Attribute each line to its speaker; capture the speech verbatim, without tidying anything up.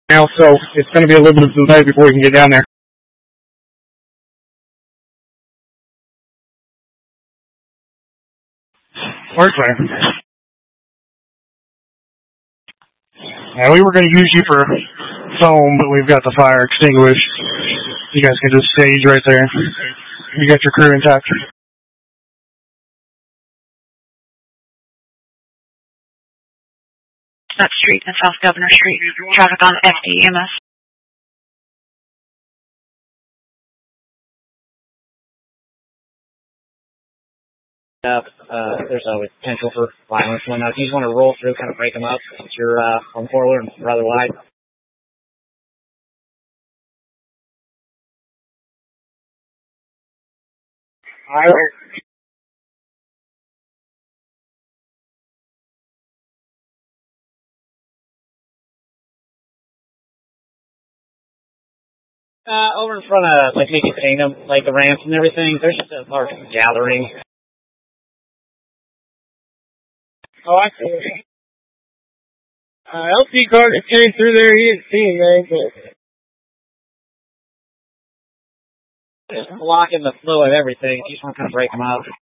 Speaker 1: now, so it's going to be a little bit of a delay before we can get down there. Work there. Yeah, we were going to use you for foam, but we've got the fire extinguished. You guys can just stage right there. You got your crew intact.
Speaker 2: That street and South Governor Street. Traffic on F D E M S.
Speaker 3: Up, uh, there's always potential for violence when uh, you just want to roll through, kind of break them up. Since you're uh, on four-wheeler and rather wide.
Speaker 1: All right.
Speaker 3: Uh, over in front of, like, Mickey Kingdom, like the ramps and everything, there's just a large gathering.
Speaker 1: Oh, I see. Uh, L C Carter came through there. He didn't see anything, but
Speaker 3: Just blocking the flow of everything. You just want to kind of break them up.